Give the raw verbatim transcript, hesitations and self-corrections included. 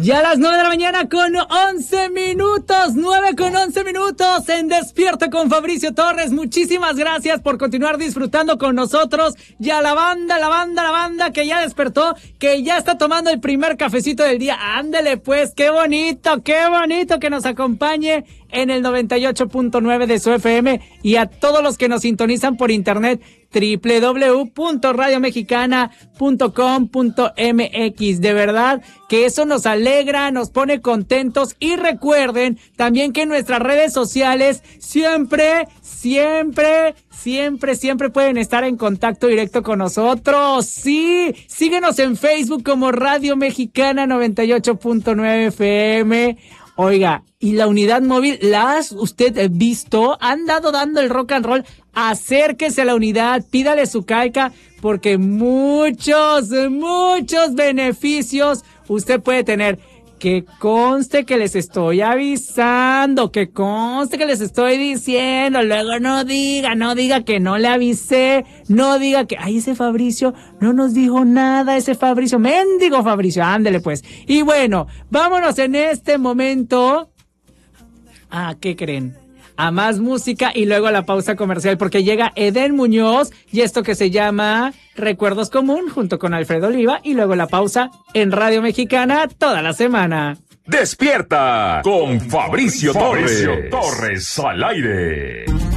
Ya a las nueve de la mañana con once minutos, nueve con once minutos en Despierta con Fabricio Torres. Muchísimas gracias por continuar disfrutando con nosotros. Ya la banda, la banda, la banda que ya despertó, que ya está tomando el primer cafecito del día. Ándele pues, qué bonito, qué bonito que nos acompañe en el noventa y ocho punto nueve de su F M y a todos los que nos sintonizan por internet doble u doble u doble u punto radio mexicana punto com punto m x. De verdad que eso nos alegra, nos pone contentos y recuerden también que en nuestras redes sociales siempre, siempre, siempre, siempre pueden estar en contacto directo con nosotros. Sí, síguenos en Facebook como Radio Mexicana noventa y ocho punto nueve F M. Oiga, ¿y la unidad móvil la has usted visto? Han dado dando el rock and roll. Acérquese a la unidad, pídale su calca, porque muchos, muchos beneficios usted puede tener. Que conste que les estoy avisando, que conste que les estoy diciendo, luego no diga, no diga que no le avisé, no diga que, ay, ese Fabricio no nos dijo nada, ese Fabricio, mendigo Fabricio, ándele pues. Y bueno, vámonos en este momento, ¿a qué creen? A más música y luego a la pausa comercial, porque llega Eden Muñoz y esto que se llama Recuerdos Común junto con Alfredo Oliva y luego la pausa en Radio Mexicana toda la semana. Despierta con Fabricio, Fabricio Torres. Torres al aire.